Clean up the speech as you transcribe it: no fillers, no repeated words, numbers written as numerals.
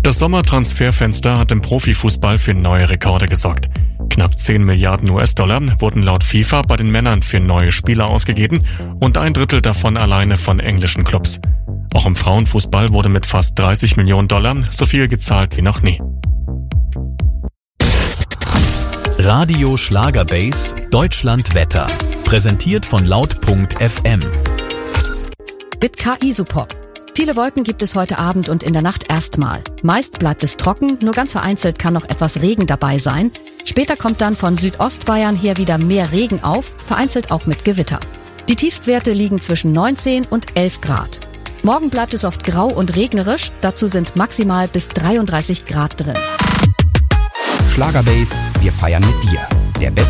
Das Sommertransferfenster hat im Profifußball für neue Rekorde gesorgt. Knapp 10 Milliarden US-Dollar wurden laut FIFA bei den Männern für neue Spieler ausgegeben und 1/3 davon alleine von englischen Clubs. Auch im Frauenfußball wurde mit fast 30 Millionen Dollar so viel gezahlt wie noch nie. Radio Schlagerbase Deutschland Wetter. Präsentiert von laut.fm. Mit KI-Support. Viele Wolken gibt es heute Abend und in der Nacht erstmal. Meist bleibt es trocken, nur ganz vereinzelt kann noch etwas Regen dabei sein. Später kommt dann von Südostbayern her wieder mehr Regen auf, vereinzelt auch mit Gewitter. Die Tiefstwerte liegen zwischen 19 und 11 Grad. Morgen bleibt es oft grau und regnerisch, dazu sind maximal bis 33 Grad drin. Schlagerbase, wir feiern mit dir. Der